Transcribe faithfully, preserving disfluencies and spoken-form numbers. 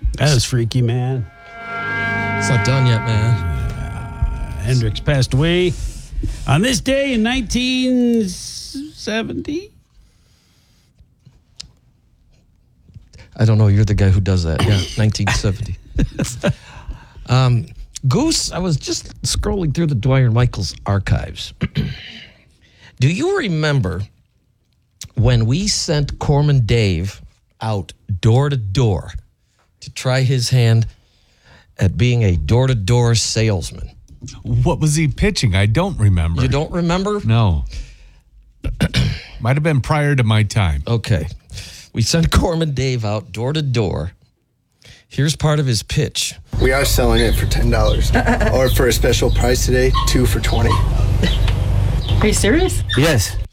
That was freaky, man. It's not done yet, man. Uh, Hendrix passed away on this day in nineteen seventy. I don't know. You're the guy who does that. Yeah, nineteen seventy. um, Goose, I was just scrolling through the Dwyer Michaels archives. Do you remember when we sent Corman Dave out door to door to try his hand at being a door-to-door salesman? What was he pitching? I don't remember. You don't remember? No. Might have been prior to my time. Okay. We sent Corman Dave out door to door. Here's part of his pitch. We are selling it for ten dollars. Or for a special price today, two for twenty. Are you serious? Yes.